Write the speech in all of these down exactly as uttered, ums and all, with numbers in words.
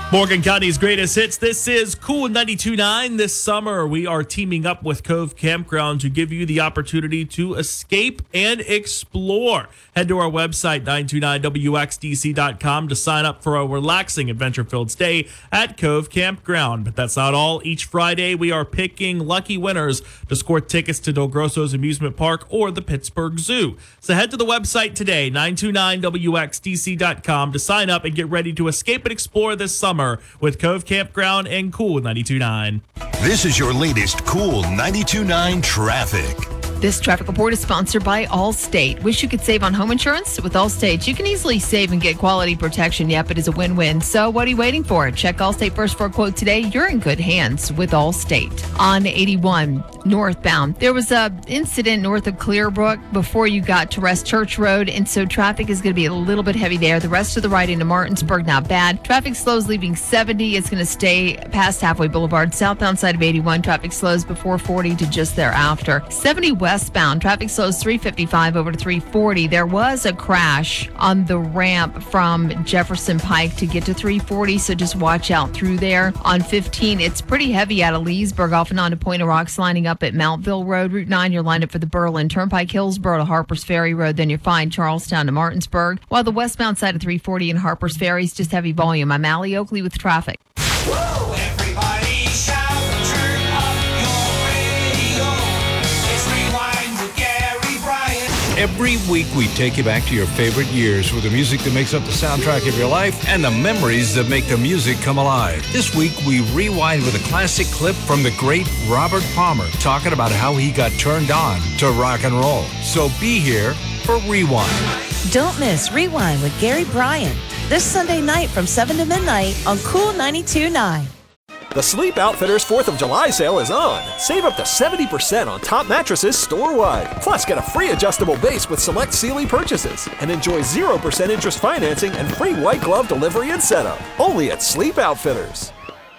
Morgan County's greatest hits. This is Cool ninety-two point nine. This summer, we are teaming up with Cove Campground to give you the opportunity to escape and explore. Head to our website, nine two nine W X D C dot com, to sign up for a relaxing, adventure-filled stay at Cove Campground. But that's not all. Each Friday, we are picking lucky winners to score tickets to Del Grosso's Amusement Park or the Pittsburgh Zoo. So head to the website today, nine two nine W X D C dot com, to sign up and get ready to escape and explore this summer with Cove Campground and Cool ninety-two point nine. This is your latest Cool ninety-two point nine traffic. This traffic report is sponsored by Allstate. Wish you could save on home insurance? With Allstate, you can easily save and get quality protection. Yep, it is a win-win. So what are you waiting for? Check Allstate first for a quote today. You're in good hands with Allstate. On eighty-one northbound, there was a incident north of Clearbrook before you got to Rest Church Road, and so traffic is going to be a little bit heavy there. The rest of the ride into Martinsburg, not bad. Traffic slows leaving seventy. It's going to stay past Halfway Boulevard. Southbound side of eighty-one, traffic slows before forty to just thereafter. seventy westbound, traffic slows three fifty-five over to three forty. There was a crash on the ramp from Jefferson Pike to get to three forty, so just watch out through there. On fifteen, it's pretty heavy out of Leesburg, off and on to Point of Rocks, lining up at Mountville Road. Route nine, you're lined up for the Berlin Turnpike, Hillsborough to Harpers Ferry Road, then you're fine Charlestown to Martinsburg. While the westbound side of three forty and Harpers Ferry is just heavy volume. I'm Allie Oakley with traffic. Whoa, everybody shout, turn up your radio. It's Rewind with Gary Bryan. Every week we take you back to your favorite years with the music that makes up the soundtrack of your life and the memories that make the music come alive. This week we rewind with a classic clip from the great Robert Palmer talking about how he got turned on to rock and roll. So be here for Rewind. Don't miss Rewind with Gary Bryan this Sunday night from seven to midnight on Cool ninety-two point nine. The Sleep Outfitters fourth of July sale is on. Save up to seventy percent on top mattresses store-wide. Plus, get a free adjustable base with select Sealy purchases. And enjoy zero percent interest financing and free white glove delivery and setup. Only at Sleep Outfitters.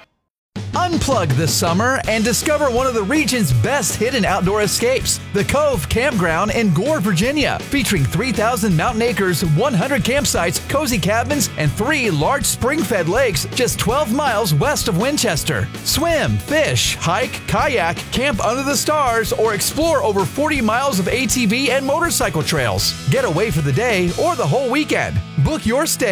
Unplug this summer and discover one of the region's best hidden outdoor escapes, the Cove Campground in Gore, Virginia, featuring three thousand mountain acres, one hundred campsites, cozy cabins, and three large spring-fed lakes just twelve miles west of Winchester. Swim, fish, hike, kayak, camp under the stars, or explore over forty miles of A T V and motorcycle trails. Get away for the day or the whole weekend. Book your stay